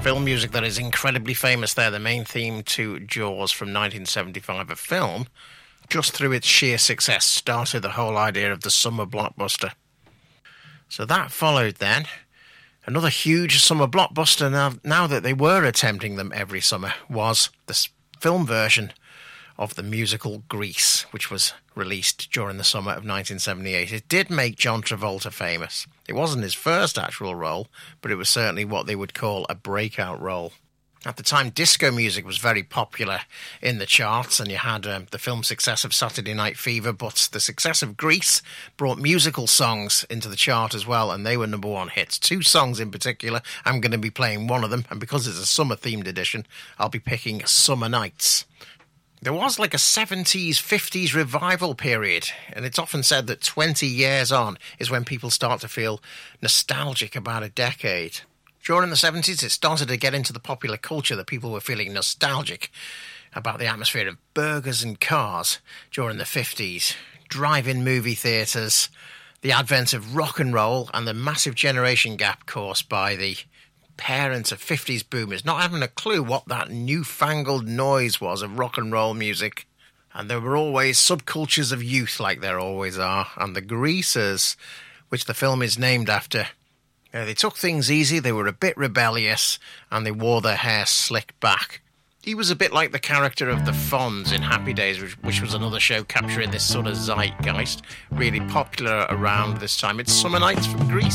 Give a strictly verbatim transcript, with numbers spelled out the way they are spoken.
film music that is incredibly famous there, the main theme to Jaws from nineteen seventy-five, a film, just through its sheer success, started the whole idea of the summer blockbuster. So that followed then. Another huge summer blockbuster, now, now that they were attempting them every summer, was the film version of the musical Grease, which was released during the summer of nineteen seventy-eight. It did make John Travolta famous. It wasn't his first actual role, but it was certainly what they would call a breakout role. At the time, disco music was very popular in the charts, and you had um, the film success of Saturday Night Fever, but the success of Grease brought musical songs into the chart as well, and they were number one hits. Two songs in particular. I'm going to be playing one of them, and because it's a summer-themed edition, I'll be picking Summer Nights. There was like a seventies, fifties revival period, and it's often said that twenty years on is when people start to feel nostalgic about a decade. During the seventies, it started to get into the popular culture that people were feeling nostalgic about the atmosphere of burgers and cars during the fifties, drive-in movie theatres, the advent of rock and roll, and the massive generation gap caused by the parents of fifties boomers not having a clue what that newfangled noise was of rock and roll music. And there were always subcultures of youth, like there always are, and the Greasers, which the film is named after, uh, they took things easy, they were a bit rebellious, and they wore their hair slicked back. He was a bit like the character of the Fonz in Happy Days, which, which was another show capturing this sort of zeitgeist, really popular around this time. It's Summer Nights from Grease.